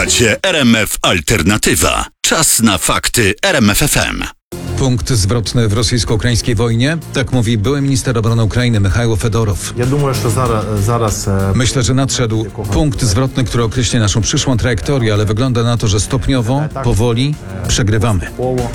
Słuchacie RMF Alternatywa. Czas na fakty RMF FM. Punkt zwrotny w rosyjsko-ukraińskiej wojnie? Tak mówi były minister obrony Ukrainy Michajło Fedorow. Myślę, że nadszedł punkt zwrotny, który określi naszą przyszłą trajektorię, ale wygląda na to, że stopniowo, powoli przegrywamy.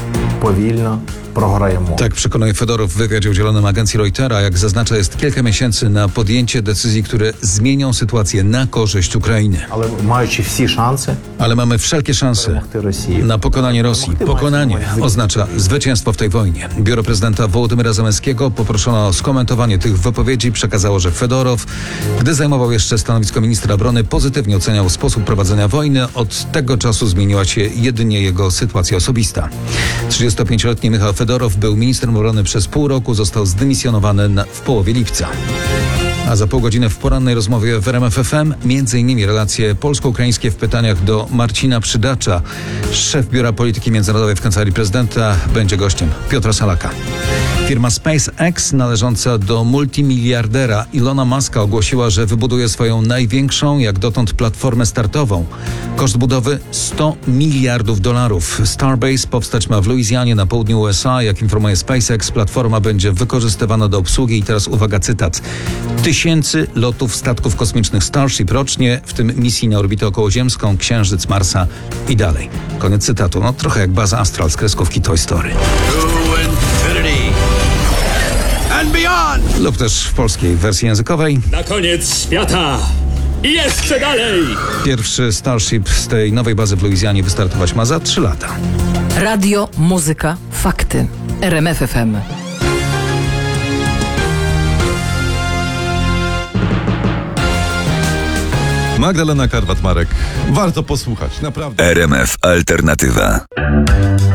Tak przekonuje Fedorow w wywiadzie udzielonym agencji Reutera. Jak zaznacza, jest kilka miesięcy na podjęcie decyzji, które zmienią sytuację na korzyść Ukrainy. Ale mamy wszelkie szanse na pokonanie Rosji. Pokonanie oznacza zwycięstwo w tej wojnie. Biuro prezydenta Wołodymyra Zełenskiego poproszono o skomentowanie tych wypowiedzi. Przekazało, że Fedorow, gdy zajmował jeszcze stanowisko ministra obrony, pozytywnie oceniał sposób prowadzenia wojny. Od tego czasu zmieniła się jedynie jego sytuacja osobista. 35-letni Michał Fedorow był ministrem obrony przez pół roku, został zdymisjonowany w połowie lipca. A za pół godziny w porannej rozmowie w RMF FM m.in. relacje polsko-ukraińskie w pytaniach do Marcina Przydacza. Szef Biura Polityki Międzynarodowej w Kancelarii Prezydenta będzie gościem Piotra Salaka. Firma SpaceX należąca do multimiliardera Ilona Muska ogłosiła, że wybuduje swoją największą jak dotąd platformę startową. Koszt budowy $100 miliardów. Starbase powstać ma w Luizjanie na południu USA. Jak informuje SpaceX, platforma będzie wykorzystywana do obsługi i teraz uwaga, cytat: 1000 lotów statków kosmicznych Starship rocznie, w tym misji na orbitę okołoziemską, Księżyc, Marsa i dalej. Koniec cytatu. No trochę jak baza Astral z kreskówki Toy Story. And beyond! Lub też w polskiej wersji językowej. Na koniec świata! I jeszcze dalej! Pierwszy Starship z tej nowej bazy w Luizjanie wystartować ma za 3 lata. Radio, muzyka, fakty. RMF FM. Magdalena Karwat-Marek. Warto posłuchać, naprawdę. RMF Alternatywa.